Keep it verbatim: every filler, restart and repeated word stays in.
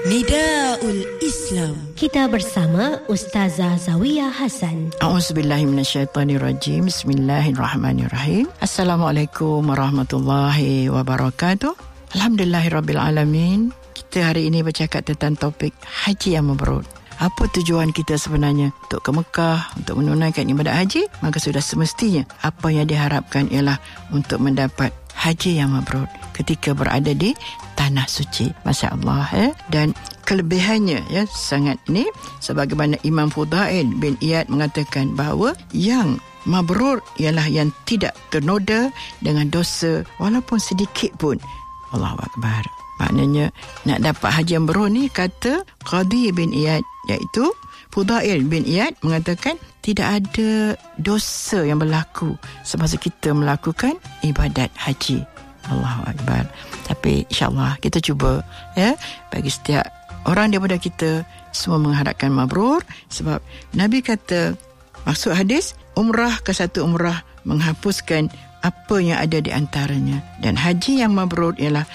Nidaul Islam. Kita bersama Ustazah Zawiyah Hasan. A'udzubillahi minasyaitanirrajim. Bismillahirrahmanirrahim. Assalamualaikum warahmatullahi wabarakatuh. Alhamdulillahirabbil alamin. Kita hari ini bercakap tentang topik haji yang mabrur. Apa tujuan kita sebenarnya untuk ke Mekah, untuk menunaikan ibadat haji? Maka sudah semestinya apa yang diharapkan ialah untuk mendapat haji yang mabrur ketika berada di tanah suci. Masya Allah eh? Dan kelebihannya ya sangat ini, sebagaimana Imam Fudail bin Iyad mengatakan bahawa yang mabrur ialah yang tidak ternoda dengan dosa walaupun sedikit pun. Allahu Akbar. Maknanya nak dapat haji yang mabrur ni, kata Qadi bin Iyad, iaitu Fudail bin Iyad mengatakan tidak ada dosa yang berlaku semasa kita melakukan ibadat haji. Allahu Akbar. Tapi insyaAllah kita cuba ya, bagi setiap orang daripada kita semua mengharapkan mabrur. Sebab Nabi kata, maksud hadis, umrah ke satu umrah menghapuskan apa yang ada di antaranya. Dan haji yang mabrur ialah